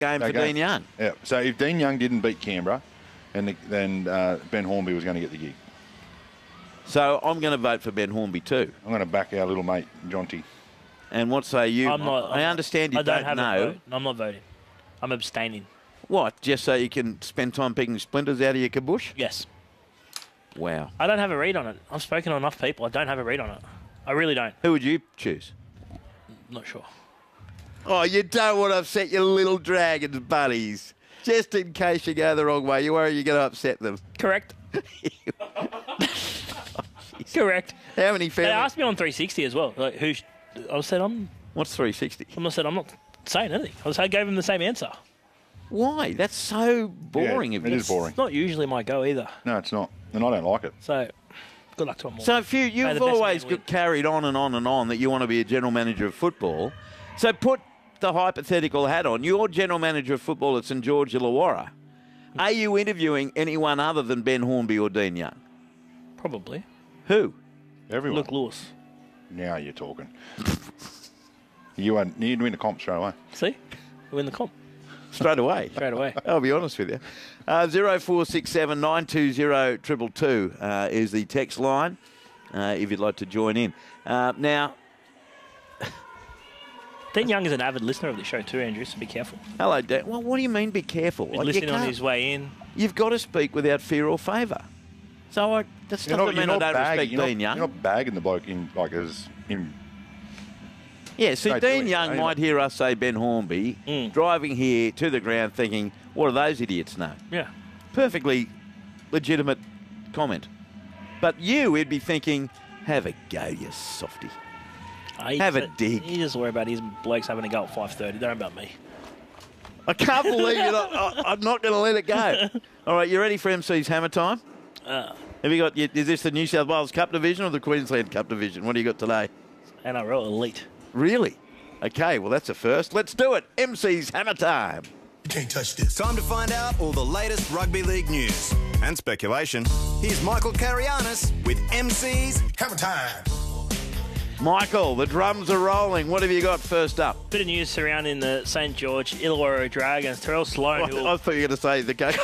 game for Dean Young. Yeah. So if Dean Young didn't beat Canberra, then Ben Hornby was going to get the gig. So I'm going to vote for Ben Hornby too. I'm going to back our little mate, Jonty. And what say you? I understand you don't have know. a vote. I'm not voting. I'm abstaining. What? Just so you can spend time picking splinters out of your kabush? Yes. Wow. I don't have a read on it. I've spoken to enough people. I don't have a read on it. I really don't. Who would you choose? Not sure. Oh, you don't want to upset your little Dragons buddies. Just in case you go the wrong way. You worry you're going to upset them. Correct. Correct. How many families? They asked me on 360 as well. Like, I said What's 360? I said I'm not saying anything. I gave him the same answer. Why? That's so boring. Yeah, it is boring. It's not usually my go either. No, it's not. And I don't like it. So, good luck to him all. So if you've always carried on and on and on that you want to be a general manager of football, so put the hypothetical hat on. You're general manager of football at St George Illawarra. Are you interviewing anyone other than Ben Hornby or Dean Young? Probably. Who? Everyone. Luke Lewis. Now you're talking. You'd win the comp straight away. See? We win the comp. Straight away? Straight away. I'll be honest with you. 0467 920 222 is the text line if you'd like to join in. Now... Dean Young is an avid listener of the show too, Andrew, so be careful. Hello, Dan. Well, what do you mean be careful? Been listening on his way in. You've got to speak without fear or favour. So that doesn't mean I don't respect Dean Young. You're not bagging the bloke in. Yeah, see, Dean Young might hear us say Ben Hornby driving here to the ground thinking, what do those idiots know? Yeah. Perfectly legitimate comment. But we'd be thinking, have a go, you softy. Have a dig. You just worry about his blokes having to go at 5:30. Don't worry about me. I can't believe it. I'm not going to let it go. All right, you ready for MC's Hammer Time? Have you got? Is this the New South Wales Cup division or the Queensland Cup division? What do you got today? NRL Elite. Really? Okay, well, that's a first. Let's do it. MC's Hammer Time. You can't touch this. Time to find out all the latest rugby league news and speculation. Here's Michael Carianis with MC's Hammer Time. Michael, the drums are rolling. What have you got first up? Bit of news surrounding the St George Illawarra Dragons. Terrell Sloan. I thought you were going to say the coach.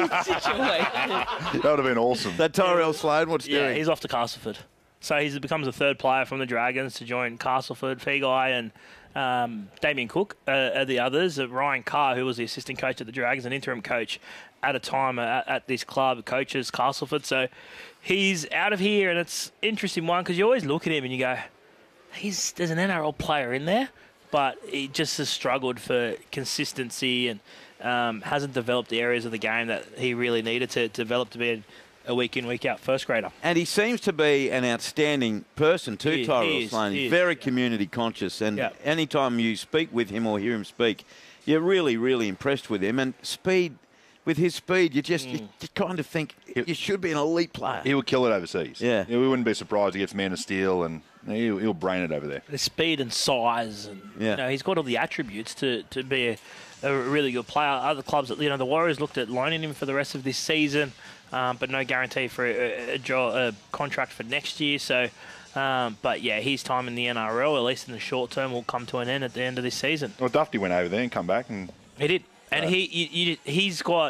That would have been awesome. That Tyrell Sloan, what's doing? Yeah, he's off to Castleford. So he becomes the third player from the Dragons to join Castleford. Feagai and Damien Cook are the others. Ryan Carr, who was the assistant coach at the Dragons, an interim coach at a time at this club, coaches Castleford. So he's out of here, and it's an interesting one because you always look at him and you go, there's an NRL player in there, but he just has struggled for consistency and hasn't developed the areas of the game that he really needed to develop to be a week in, week out first grader. And he seems to be an outstanding person too, Tyrell Sloan. He's very community conscious, and anytime you speak with him or hear him speak, you're really, really impressed with him. And with his speed, you kind of think you should be an elite player. He would kill it overseas. Yeah. We wouldn't be surprised he gets Man of Steel, and he'll brain it over there. The speed and size, and he's got all the attributes to be a really good player. Other clubs, the Warriors looked at loaning him for the rest of this season, but no guarantee for a contract for next year. So, but yeah, his time in the NRL, at least in the short term, will come to an end at the end of this season. Well, Dufty went over there and come back, and he did. And he's got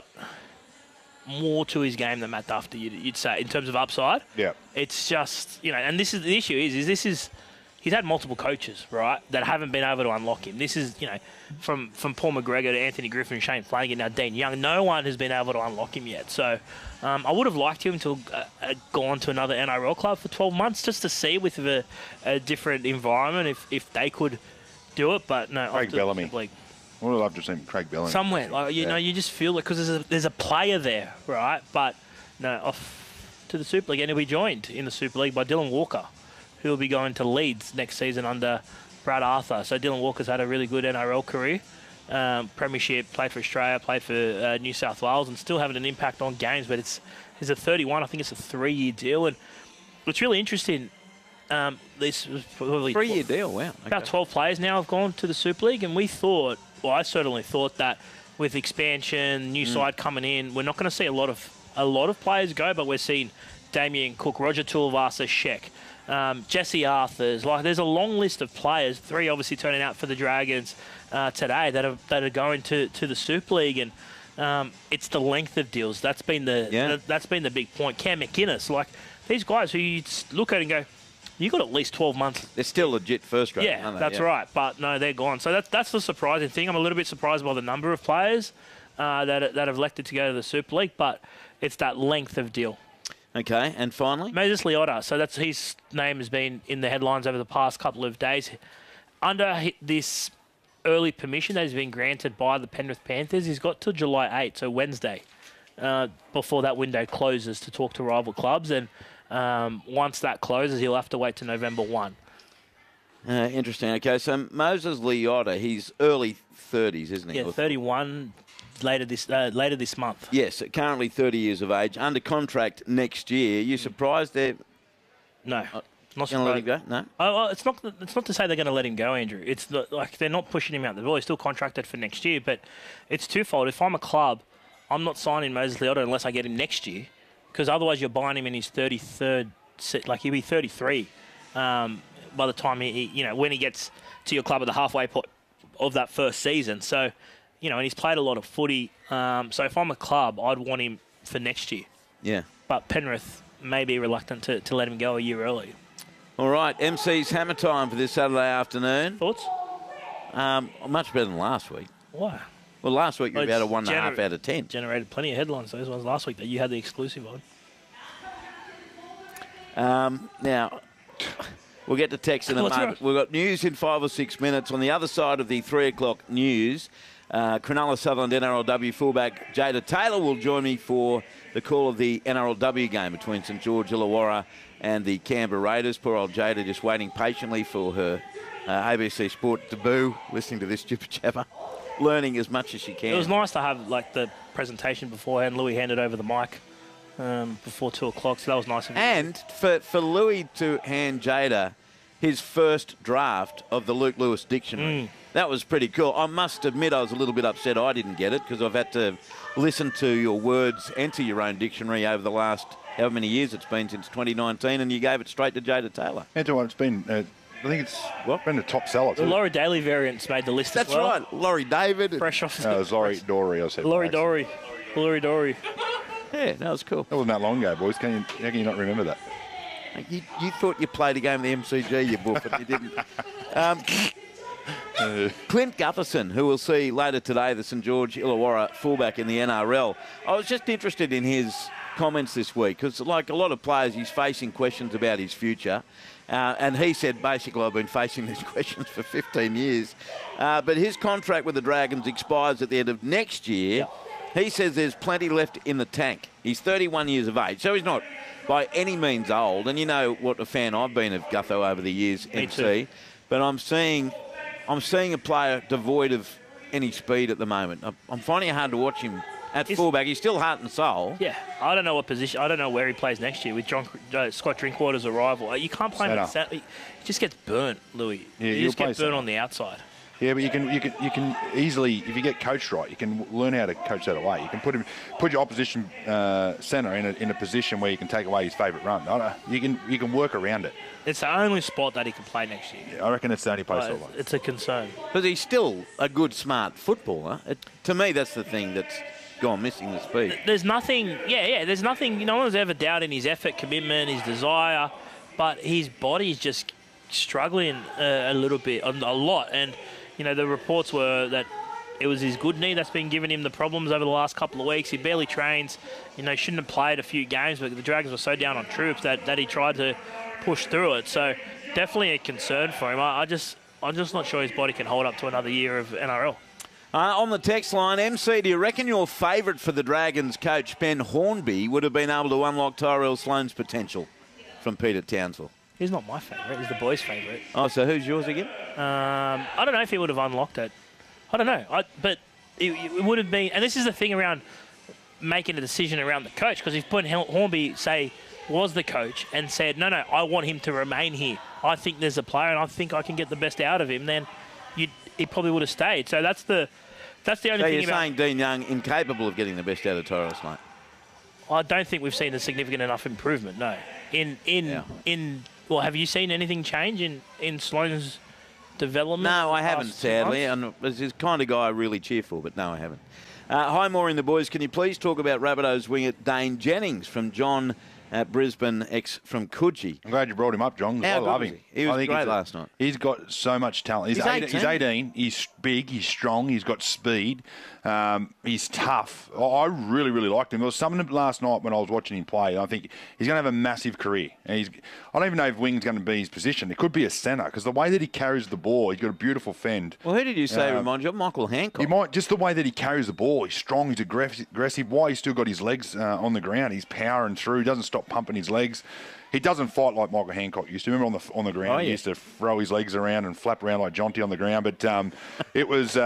more to his game than Matt Dufty, you'd say, in terms of upside. Yeah. It's just, and this is the issue is he's had multiple coaches, right, that haven't been able to unlock him. This is, from Paul McGregor to Anthony Griffin, Shane Flanagan, now Dean Young, no one has been able to unlock him yet. So I would have liked him to have gone to another NRL club for 12 months just to see with a different environment if they could do it. But no, Craig Bellamy. I would love to see Craig Bellamy. Somewhere, you just feel it because there's a player there, right? But no, off to the Super League, and he'll be joined in the Super League by Dylan Walker, who will be going to Leeds next season under Brad Arthur. So Dylan Walker's had a really good NRL career, premiership, played for Australia, played for New South Wales, and still having an impact on games. But he's a 31. I think it's a 3-year deal, and what's really interesting. This was probably 3-year deal. Wow, okay. About 12 players now have gone to the Super League, and we thought. Well, I certainly thought that with expansion, new side coming in, we're not going to see a lot of players go, but we're seeing Damien Cook, Roger Tuivasa, Sheck, Jesse Arthurs. There's a long list of players. 3 obviously turning out for the Dragons. today that are going to the Super League, and it's the length of deals that's been the big point. Cam McInnes, like these guys who you look at and go, you got at least 12 months. They're still legit first grade. Yeah, that's right. But no, they're gone. So that's the surprising thing. I'm a little bit surprised by the number of players that have elected to go to the Super League, but it's that length of deal. Okay, and finally? Moses Leota. So that's his name has been in the headlines over the past couple of days. Under this early permission that has been granted by the Penrith Panthers, he's got till July 8th, so Wednesday, before that window closes to talk to rival clubs. And once that closes, he'll have to wait to November 1. Interesting. Okay, so Moses Leota, he's early 30s, isn't he? Yeah, 31 later this month. Yes, currently 30 years of age, under contract next year. You surprised they're... No. Not going to let him go? No? Oh, it's not to say they're going to let him go, Andrew. It's like they're not pushing him out the door. He's still contracted for next year, but it's twofold. If I'm a club, I'm not signing Moses Leota unless I get him next year, because otherwise you're buying him in his 33rd, like he'll be 33 by the time when he gets to your club at the halfway point of that first season. So, and he's played a lot of footy. So if I'm a club, I'd want him for next year. Yeah. But Penrith may be reluctant to let him go a year early. All right, MC's hammer time for this Saturday afternoon. Thoughts? Much better than last week. Why? Well, last week you were about a 1.5 out of 10. Generated plenty of headlines, those ones last week that you had the exclusive on. Now, we'll get to text in a moment. Right? We've got news in 5 or 6 minutes. On the other side of the 3 o'clock news, Cronulla Sutherland NRLW fullback Jada Taylor will join me for the call of the NRLW game between St George Illawarra and the Canberra Raiders. Poor old Jada just waiting patiently for her ABC Sport debut, listening to this stupid chapper, learning as much as she can. It was nice to have the presentation beforehand. Louis handed over the mic before 2 o'clock, so that was nice of him. And for Louis to hand Jada his first draft of the Luke Lewis dictionary. That was pretty cool. I must admit I was a little bit upset I didn't get it, because I've had to listen to your words enter your own dictionary over the last however many years it's been since 2019, and you gave it straight to Jada Taylor. It's been, I think it's been a top seller too. The Laurie Daly variants made the list That's as well. That's right. Laurie David. Fresh off No, it was Laurie Dory, I said. Laurie Dory. Yeah, that was cool. That wasn't that long ago, boys. How can you not remember that? You thought you played a game of the MCG, you boof, but you didn't. Clint Gutherson, who we'll see later today, the St George Illawarra fullback in the NRL. I was just interested in his comments this week, because like a lot of players, he's facing questions about his future. And he said, basically, I've been facing these questions for 15 years. But his contract with the Dragons expires at the end of next year. Yep. He says there's plenty left in the tank. He's 31 years of age, so he's not by any means old. And you know what a fan I've been of Gutho over the years, Me MC. too. But I'm seeing a player devoid of any speed at the moment. I'm finding it hard to watch him at fullback. He's still heart and soul. Yeah, I don't know what position. I don't know where he plays next year with Scott Drinkwater's arrival. You can't play him at center. He just gets burnt, Louis. Yeah, he just gets burnt on the outside. Yeah, but you can easily, if you get coached right, you can learn how to coach that away. You can put your opposition centre in a position where you can take away his favourite run. You can work around it. It's the only spot that he can play next year. Yeah, I reckon it's the only place. It's a concern. But he's still a good, smart footballer. To me, that's the thing that's gone missing, the speed. There's nothing. There's nothing. No one's ever doubted his effort, commitment, his desire, but his body's just struggling a little bit, a lot, and. The reports were that it was his good knee that's been giving him the problems over the last couple of weeks. He barely trains. Shouldn't have played a few games, but the Dragons were so down on troops that he tried to push through it. So definitely a concern for him. I'm just not sure his body can hold up to another year of NRL. On the text line, MC, do you reckon your favourite for the Dragons coach, Ben Hornby, would have been able to unlock Tyrell Sloan's potential? From Peter Townsville. He's not my favourite. He's the boys' favourite. Oh, so who's yours again? I don't know if he would have unlocked it. I don't know. But it would have been... And this is the thing around making a decision around the coach, because if Ben Hornby, say, was the coach and said, no, I want him to remain here. I think there's a player and I think I can get the best out of him, then he probably would have stayed. So that's the only thing about... So you're saying Dean Young incapable of getting the best out of Tyrell Sloan? I don't think we've seen a significant enough improvement, no. Well, have you seen anything change in Sloan's development? No, I haven't, sadly. And it's the kind of guy I really cheer for, but no, I haven't. Hi, Maureen, the boys. Can you please talk about Rabbitohs winger Dane Jennings from John at Brisbane, ex from Coogee? I'm glad you brought him up, John. I love him. He was great last night. He's got so much talent. He's 18. He's big. He's strong. He's got speed. He's tough. I really, really liked him. There was something last night when I was watching him play. I think he's going to have a massive career. And I don't even know if wing's going to be his position. It could be a centre because the way that he carries the ball, he's got a beautiful fend. Well, who did you say reminds you of? Michael Hancock? He might, just the way that he carries the ball. He's strong. He's aggressive. Why he's still got his legs on the ground. He's powering through. He doesn't stop pumping his legs. He doesn't fight like Michael Hancock used to. Remember on the ground, he used to throw his legs around and flap around like Jonty on the ground. But it was.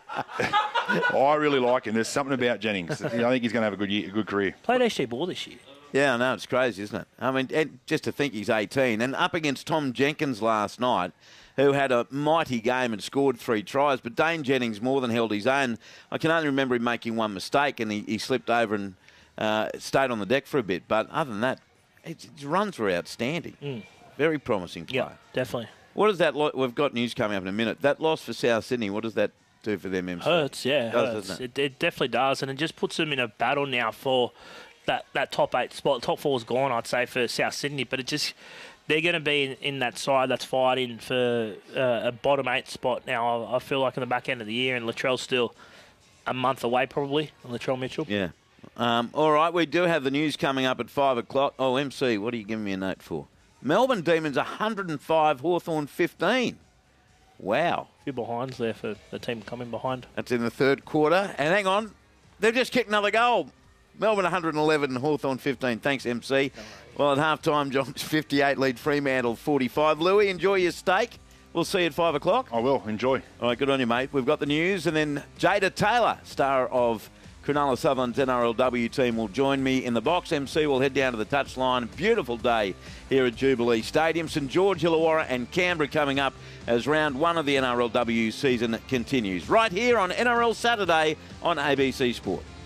I really like him. There's something about Jennings. I think he's going to have a good career. Played SG Ball this year. Yeah, I know. It's crazy, isn't it? I mean, just to think he's 18 and up against Tom Jenkins last night, who had a mighty game and scored 3 tries. But Dane Jennings more than held his own. I can only remember him making one mistake, and he slipped over and stayed on the deck for a bit. But other than that, his runs were outstanding. Very promising player. Yeah, definitely. What is that? We've got news coming up in a minute. That loss for South Sydney, what does that do for them, MC? Hurts, yeah. Hurts. It definitely does, and it just puts them in a battle now for that top 8 spot. Top 4's gone, I'd say, for South Sydney, but they're going to be in that side that's fighting for a bottom 8 spot now. I feel like in the back end of the year, and Latrell's still a month away probably, Latrell Mitchell. Yeah. All right, we do have the news coming up at 5 o'clock. Oh, MC, what are you giving me a note for? Melbourne Demons 105, Hawthorn 15. Wow. A few behinds there for the team coming behind. That's in the third quarter. And hang on, they've just kicked another goal. Melbourne 111, Hawthorn 15. Thanks, MC. Well, at halftime, John's 58 lead Fremantle 45. Louis, enjoy your steak. We'll see you at 5 o'clock. I will. Enjoy. All right, good on you, mate. We've got the news, and then Jada Taylor, star of Cronulla Sutherland's NRLW team, will join me in the box. MC will head down to the touchline. Beautiful day here at Jubilee Stadium. St George, Illawarra and Canberra coming up as round 1 of the NRLW season continues. Right here on NRL Saturday on ABC Sport.